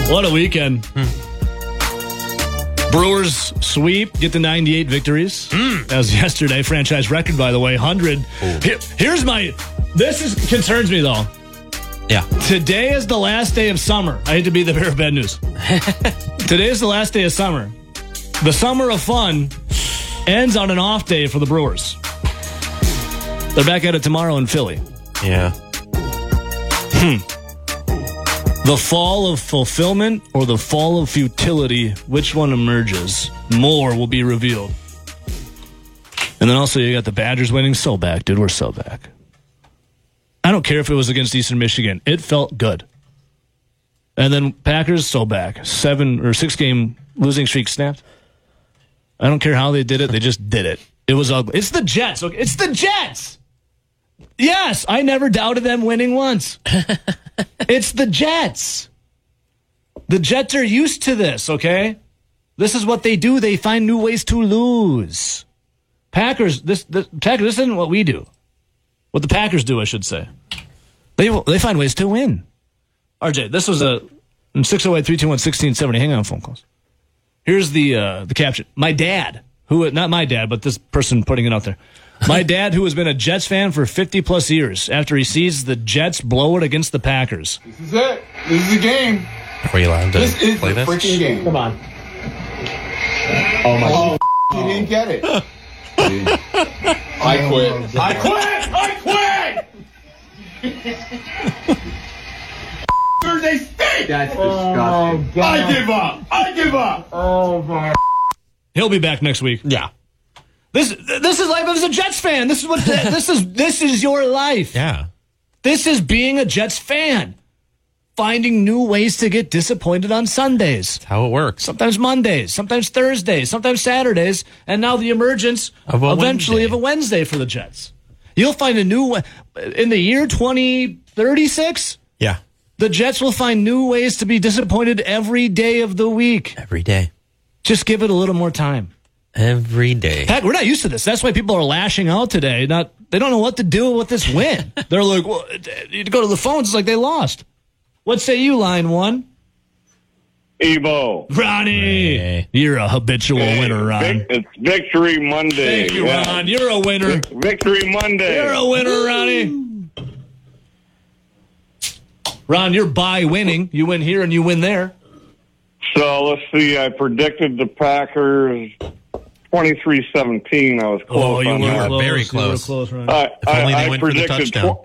What a weekend. Brewers sweep, get to 98 victories. That was yesterday. Franchise record, by the way, 100. This concerns me, though. Yeah. Today is the last day of summer. I hate to be the bearer of bad news. Today is the last day of summer. The summer of fun ends on an off day for the Brewers. They're back at it tomorrow in Philly. Yeah. The fall of fulfillment or the fall of futility, which one emerges? More will be revealed. And then also you got the Badgers winning. So back, dude. We're so back. I don't care if it was against Eastern Michigan. It felt good. And then Packers, so back. 7 or 6 game losing streak snapped. I don't care how they did it. They just did it. It was ugly. It's the Jets. Okay? It's the Jets. Yes, I never doubted them winning once. It's the Jets. The Jets are used to this, okay? This is what they do. They find new ways to lose. Packers, this isn't what we do. What the Packers do, I should say. They find ways to win. RJ, this was a 608-321-1670. Hang on phone calls. Here's the caption. My dad, not my dad, but this person putting it out there. My dad, who has been a Jets fan for 50-plus years, after he sees the Jets blow it against the Packers. This is it. This is the game. Are you allowed to This is play the this? freaking game. Come on. Oh, my God. You didn't get it. I quit. I quit! Thursday State! That's disgusting. I give up! Oh, my. He'll be back next week. Yeah. This is life as a Jets fan. This is your life. Yeah. This is being a Jets fan. Finding new ways to get disappointed on Sundays. That's how it works. Sometimes Mondays, sometimes Thursdays, sometimes Saturdays, and now the emergence eventually of a Wednesday for the Jets. You'll find a new in the year 2036. Yeah. The Jets will find new ways to be disappointed every day of the week. Every day. Just give it a little more time. Every day. Heck, we're not used to this. That's why people are lashing out today. They don't know what to do with this win. They're like, well, you go to the phones, it's like they lost. What say you, line one? Evo. Ronnie. Hey. You're a habitual winner, Ron. It's Victory Monday. Thank you, Ron. You're a winner. Victory Monday. You're a winner, Ronnie. Ron, you're by winning. You win here and you win there. So let's see. I predicted the Packers 23-17. I was close on that. were very close. You were close, Ron. If only they I went for the predicted touchdown.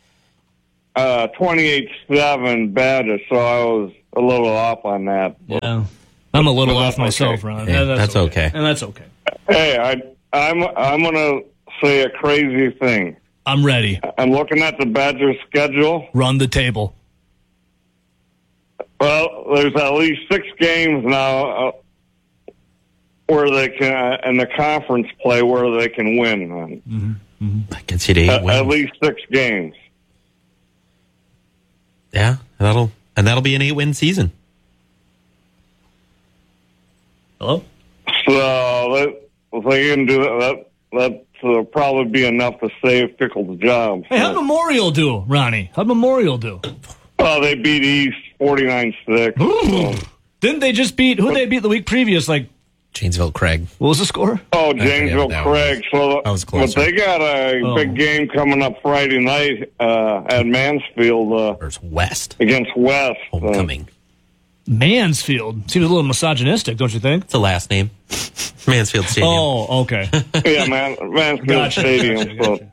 28-7 Badgers, so I was a little off on that. Yeah. I'm a little off that's myself, okay. Ron. Yeah, And that's okay. And that's okay. Hey, I'm gonna say a crazy thing. I'm ready. I'm looking at the Badgers' schedule. Run the table. Well, there's at least 6 games now where they can, in the conference play, where they can win. That gets you to 8 wins. At least 6 games. Yeah, that'll be an 8-win season. Hello? So if they can do that'll probably be enough to save Pickle's job. Hey, how'd Memorial do, Ronnie? How'd Memorial do? Oh, they beat East 49-6. Didn't they just beat, who'd they beat the week previous? Like, Janesville Craig. what was the score? Oh, forget Janesville what that Craig. So, That was but closer. they got a big game coming up Friday night at Mansfield There's West. against West. Homecoming. Mansfield. Seems a little misogynistic, don't you think? It's the last name. Mansfield Stadium. Oh, okay. Yeah, Mansfield Gotcha, Stadium. gotcha.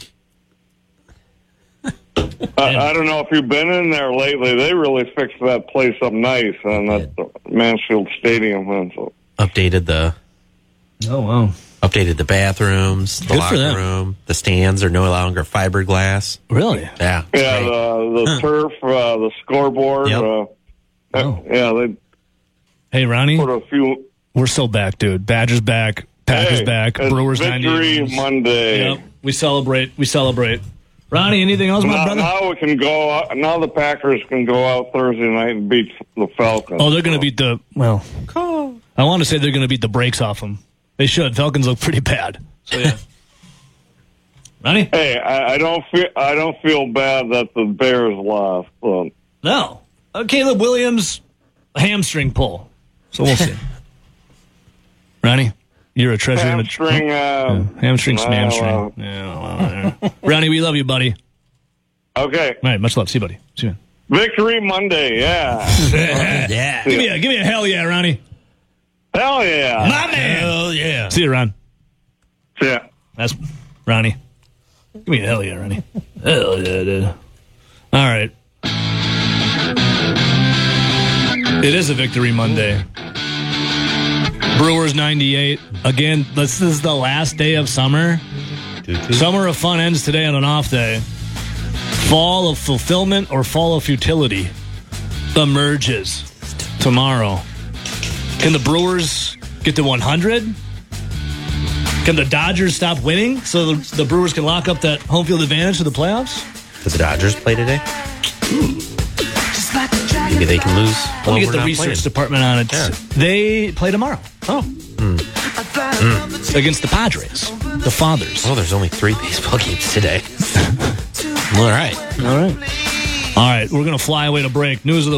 I don't know if you've been in there lately. They really fixed that place up nice, and that Mansfield Stadium. And so. Oh, wow. Updated the bathrooms, the Good for locker them. room. The stands are no longer fiberglass. Really? Yeah. it's Yeah, great. the turf, the scoreboard. Yep. Oh. Yeah, they Hey, Ronnie, put a few. we're so back, dude. Badgers back. Packers Hey, back. it's Brewers Victory 98. Monday. Yep. We celebrate. Ronnie, anything else, my brother? Now we can go out. Now the Packers can go out Thursday night and beat the Falcons. Oh, they're going to beat the, well, I want to say they're going to beat the brakes off them. They should. Falcons look pretty bad. So, yeah. Ronnie? Hey, I don't feel bad that the Bears lost. No. Caleb Williams, a hamstring pull. So we'll see. Ronnie, you're a treasure. Hamstring. Hamstring, smamstring. Ronnie, we love you, buddy. Okay. All right, much love. See you, buddy. See you, man. Victory Monday. Yeah. Yeah. Give me a hell yeah, Ronnie. Hell yeah. My man. Hell yeah. See you, Ron. Yeah. That's Ronnie. Give me a hell yeah, Ronnie. Hell yeah, dude. All right. It is a Victory Monday. Brewers 98. Again, this is the last day of summer. Summer of fun ends today on an off day. Fall of fulfillment or fall of futility emerges tomorrow. Can the Brewers get to 100? Can the Dodgers stop winning so the Brewers can lock up that home field advantage to the playoffs? Does the Dodgers play today? Maybe they can lose. Let me get the research department on it. Yeah. They play tomorrow. Against the Padres, the Fathers. Oh, there's only 3 baseball games today. All right. All right. We're going to fly away to break. News of the